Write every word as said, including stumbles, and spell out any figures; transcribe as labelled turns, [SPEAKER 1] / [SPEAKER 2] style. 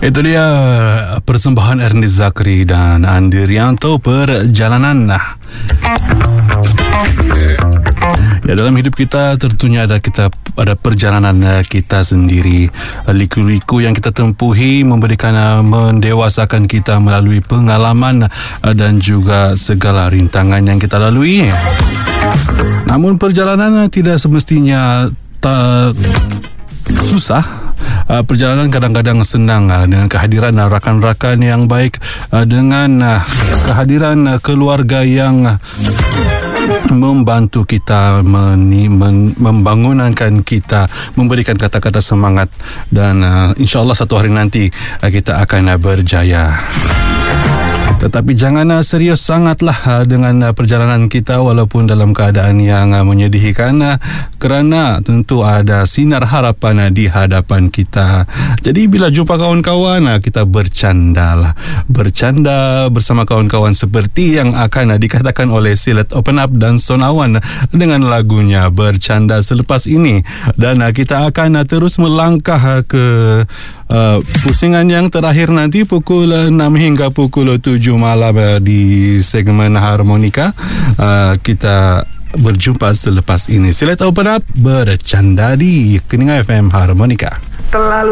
[SPEAKER 1] Itu dia persembahan Ernest Zakri dan Andi Rianto, Perjalanan. Ya, dalam hidup kita tentunya ada kita ada perjalanan kita sendiri, liku-liku yang kita tempuhi memberikan mendewasakan kita melalui pengalaman dan juga segala rintangan yang kita lalui. Namun perjalanan tidak semestinya tak susah. Uh, perjalanan kadang-kadang senang uh, dengan kehadiran uh, rakan-rakan yang baik, uh, dengan uh, kehadiran uh, keluarga yang uh, membantu kita, meni, men, membangunkan kita, memberikan kata-kata semangat, dan uh, insya-Allah satu hari nanti uh, kita akan uh, berjaya. Tetapi jangan uh, serius sangatlah uh, dengan uh, perjalanan kita walaupun dalam keadaan yang uh, menyedihkan, uh, kerana tentu ada sinar harapan uh, di hadapan kita. Jadi bila jumpa kawan-kawan, uh, kita bercandalah. Bercanda bersama kawan-kawan seperti yang akan uh, dikatakan oleh Silat Open Up dan Sonawan dengan lagunya Bercanda selepas ini. Dan uh, kita akan uh, terus melangkah uh, ke uh, pusingan yang terakhir nanti pukul enam hingga pukul tujuh malam di segmen Harmonika. Uh, kita berjumpa selepas ini. Silat Open Up, bercanda di Keningan F M Harmonika.
[SPEAKER 2] Terlalu